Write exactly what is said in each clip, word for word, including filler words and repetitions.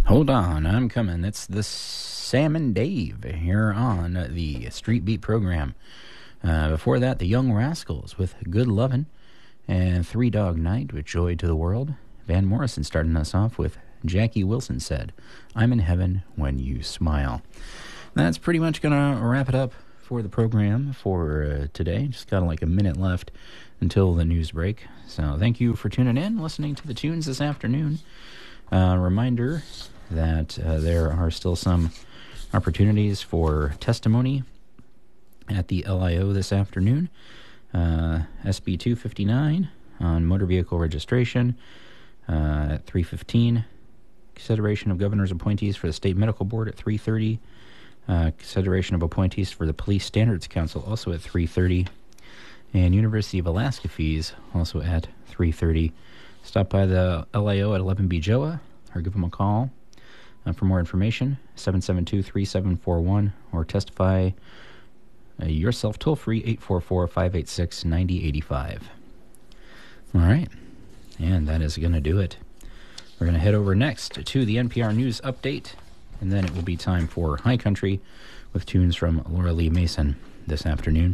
Hold on, I'm coming. It's the Sam and Dave here on the Street Beat program. Uh, before that, the Young Rascals with Good Lovin', and Three Dog Night with Joy to the World. Van Morrison starting us off with Jackie Wilson Said, I'm in heaven when you smile. That's pretty much going to wrap it up for the program for uh, today. Just got like a minute left until the news break. So thank you for tuning in, listening to the tunes this afternoon. Uh, reminder that uh, there are still some opportunities for testimony at the L I O this afternoon. Uh, S B two fifty-nine on motor vehicle registration uh, at three fifteen. Consideration of governor's appointees for the State Medical Board at three thirty. Uh, consideration of appointees for the Police Standards Council also at three thirty. And University of Alaska fees also at three thirty. Stop by the L I O at eleven B Joa or give them a call. Uh, for more information, seven seven two, three seven four one, or testify uh, yourself toll-free, eight four four, five eight six, nine zero eight five. All right, and that is going to do it. We're going to head over next to the N P R News Update, and then it will be time for High Country with tunes from Laura Lee Mason this afternoon.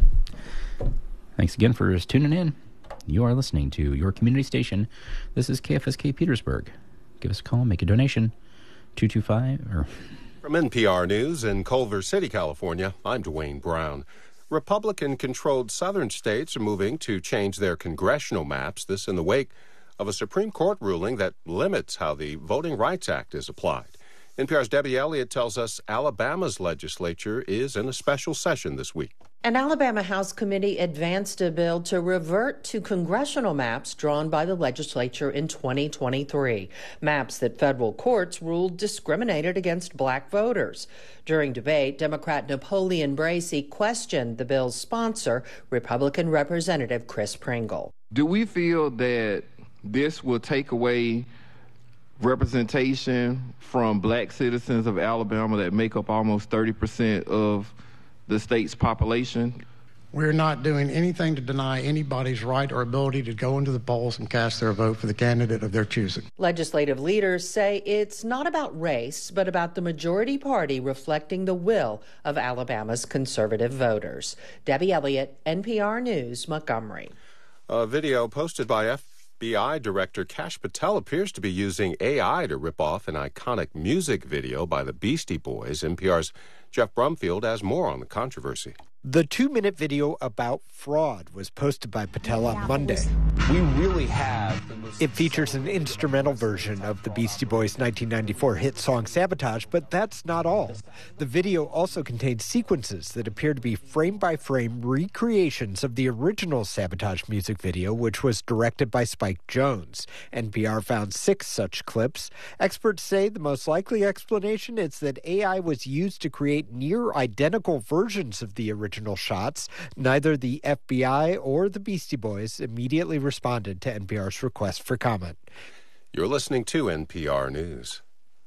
Thanks again for tuning in. You are listening to your community station. This is K F S K Petersburg. Give us a call, make a donation. two two five or From N P R News in Culver City, California, I'm Dwayne Brown. Republican-controlled southern states are moving to change their congressional maps, this in the wake of a Supreme Court ruling that limits how the Voting Rights Act is applied. N P R's Debbie Elliott tells us Alabama's legislature is in a special session this week. An Alabama House committee advanced a bill to revert to congressional maps drawn by the legislature in twenty twenty-three, maps that federal courts ruled discriminated against black voters. During debate, Democrat Napoleon Bracey questioned the bill's sponsor, Republican Representative Chris Pringle. Do we feel that this will take away representation from black citizens of Alabama that make up almost thirty percent of the state's population? We're not doing anything to deny anybody's right or ability to go into the polls and cast their vote for the candidate of their choosing. Legislative leaders say it's not about race, but about the majority party reflecting the will of Alabama's conservative voters. Debbie Elliott, N P R News, Montgomery. A video posted by F B I Director Kash Patel appears to be using A I to rip off an iconic music video by the Beastie Boys. N P R's Jeff Brumfield has more on the controversy. The two-minute video about fraud was posted by Patel on Monday. We really have. It features an instrumental version of the Beastie Boys' nineteen ninety-four hit song Sabotage, but that's not all. The video also contains sequences that appear to be frame-by-frame recreations of the original Sabotage music video, which was directed by Spike Jonze. N P R found six such clips. Experts say the most likely explanation is that A I was used to create near-identical versions of the original Original shots. Neither the F B I or the Beastie Boys immediately responded to N P R's request for comment. You're listening to N P R News.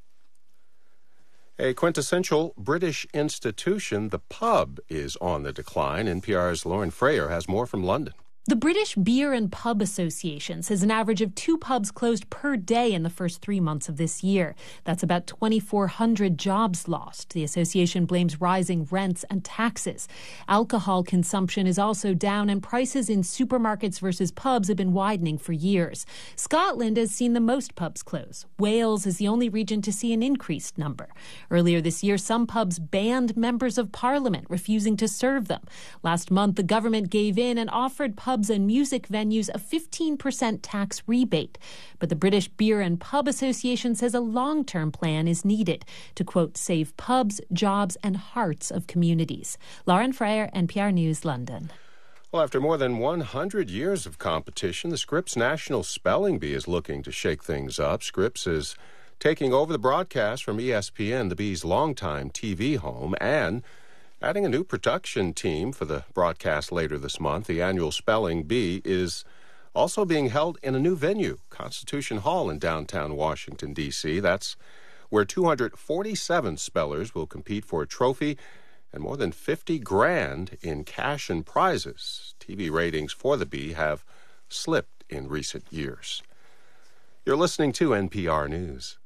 A quintessential British institution, the pub, is on the decline. N P R's Lauren Frayer has more from London. The British Beer and Pub Association says an average of two pubs closed per day in the first three months of this year. That's about twenty-four hundred jobs lost. The association blames rising rents and taxes. Alcohol consumption is also down, and prices in supermarkets versus pubs have been widening for years. Scotland has seen the most pubs close. Wales is the only region to see an increased number. Earlier this year, some pubs banned members of parliament, refusing to serve them. Last month, the government gave in and offered pubs and music venues a fifteen percent tax rebate. But the British Beer and Pub Association says a long-term plan is needed to, quote, save pubs, jobs, and hearts of communities. Lauren Frayer, N P R News, London. Well, after more than one hundred years of competition, the Scripps National Spelling Bee is looking to shake things up. Scripps is taking over the broadcast from E S P N, the Bee's longtime T V home, and adding a new production team for the broadcast later this month. The annual Spelling Bee is also being held in a new venue, Constitution Hall in downtown Washington, D C That's where two hundred forty-seven spellers will compete for a trophy and more than fifty grand in cash and prizes. T V ratings for the Bee have slipped in recent years. You're listening to N P R News.